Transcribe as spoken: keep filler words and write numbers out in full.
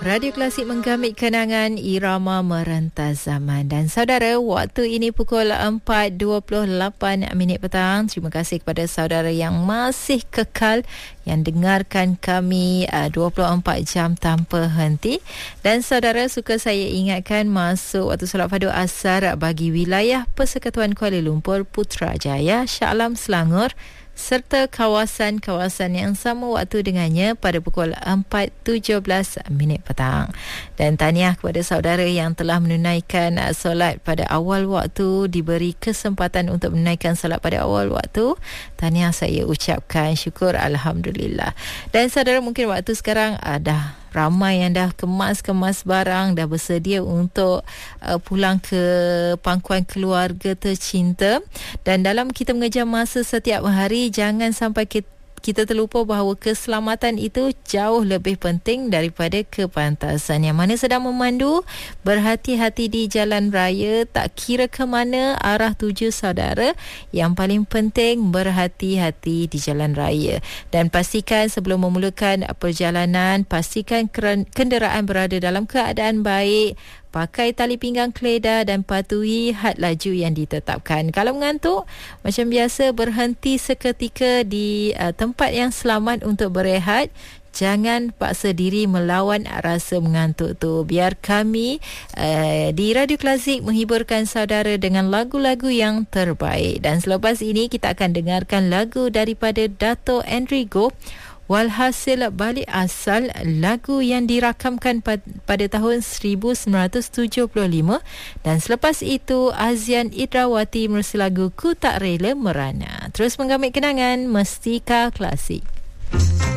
Radio Klasik menggamit kenangan irama merentas zaman. Dan saudara, waktu ini pukul empat dua puluh lapan minit petang. Terima kasih kepada saudara yang masih kekal, yang dengarkan kami uh, dua puluh empat jam tanpa henti. Dan saudara, suka saya ingatkan masuk waktu solat fardu asar bagi wilayah Persekutuan Kuala Lumpur, Putrajaya, Shah Alam, Selangor serta kawasan-kawasan yang sama waktu dengannya pada pukul empat tujuh belas minit petang. Dan tahniah kepada saudara yang telah menunaikan uh, solat pada awal waktu, diberi kesempatan untuk menunaikan solat pada awal waktu. Tahniah saya ucapkan, syukur Alhamdulillah. Dan saudara, mungkin waktu sekarang uh, dah ramai yang dah kemas-kemas barang, dah bersedia untuk uh, pulang ke pangkuan keluarga tercinta. Dan dalam kita mengejar masa setiap hari, jangan sampai kita kita terlupa bahawa keselamatan itu jauh lebih penting daripada kepantasan. Yang mana sedang memandu, berhati-hati di jalan raya, tak kira ke mana arah tuju saudara. Yang paling penting, berhati-hati di jalan raya. Dan pastikan sebelum memulakan perjalanan, pastikan kenderaan berada dalam keadaan baik. Pakai tali pinggang keledar dan patuhi had laju yang ditetapkan. Kalau mengantuk, macam biasa, berhenti seketika di uh, tempat yang selamat untuk berehat. Jangan paksa diri melawan rasa mengantuk tu. Biar kami uh, di Radio Klasik menghiburkan saudara dengan lagu-lagu yang terbaik. Dan selepas ini kita akan dengarkan lagu daripada Dato' Enrigo, Walhasil Balik Asal, lagu yang dirakamkan pad- pada tahun seribu sembilan ratus tujuh puluh lima. Dan selepas itu Azian Idrawati menerusi lagu Ku Tak Rela Merana. Terus menggamit kenangan Mestika Klasik.